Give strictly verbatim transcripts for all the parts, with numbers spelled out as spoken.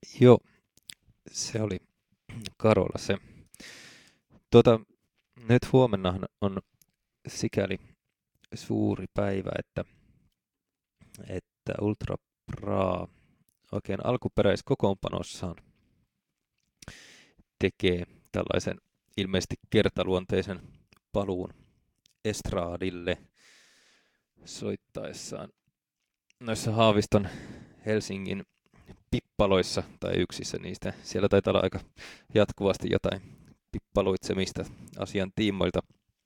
Joo, se oli Karola se. Tuota, nyt huomennahan on sikäli suuri päivä, että, että Ultra Bra oikein alkuperäiskokoonpanossaan tekee tällaisen ilmeisesti kertaluonteisen paluun estraadille soittaessaan noissa Haaviston Helsingin pippaloissa tai yksissä niistä. Siellä taitaa olla aika jatkuvasti jotain pippaloitsemista asian tiimoilta.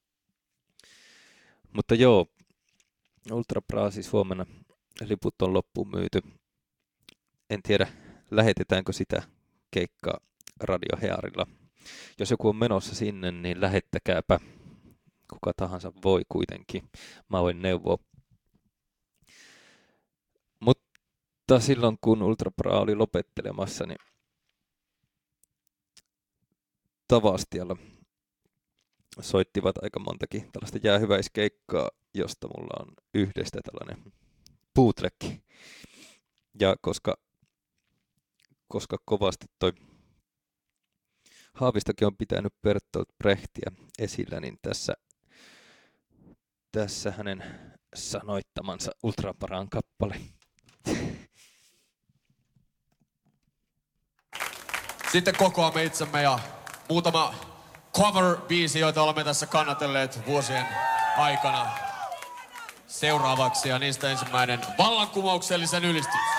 Mutta joo, Ultra Bra siis huomenna liput on loppuun myyty. En tiedä, lähetetäänkö sitä keikkaa Radio Hearilla. Jos joku on menossa sinne, niin lähettäkääpä. Kuka tahansa voi kuitenkin. Mä voin neuvoa. Mutta silloin kun Ultra Bra oli lopettelemassa, niin Tavastialla soittivat aika montakin tällaista jäähyväiskeikkaa, josta mulla on yhdestä tällainen bootleg. Ja koska, koska kovasti toi Haavistokin on pitänyt Bertolt Brechtiä esillä, niin tässä, tässä hänen sanoittamansa Ultra Bran kappale. Sitten kokoamme itsemme ja muutama cover-biisi, joita olemme tässä kannatelleet vuosien aikana seuraavaksi. Ja niistä ensimmäinen vallankumouksellisen ylistys.